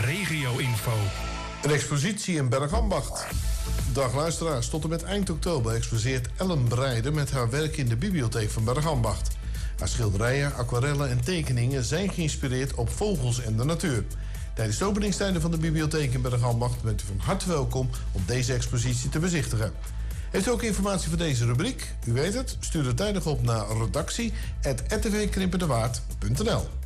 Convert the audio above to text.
regio-info. Een expositie in Bergambacht. Dag luisteraars, tot en met eind oktober exposeert Ellen Breijden met haar werk in de bibliotheek van Bergambacht. Haar schilderijen, aquarellen en tekeningen zijn geïnspireerd op vogels en de natuur. Tijdens de openingstijden van de bibliotheek in Bergambacht bent u van harte welkom om deze expositie te bezichtigen. Heeft u ook informatie voor deze rubriek? U weet het, stuur het tijdig op naar redactie@rtvkrimpendewaard.nl.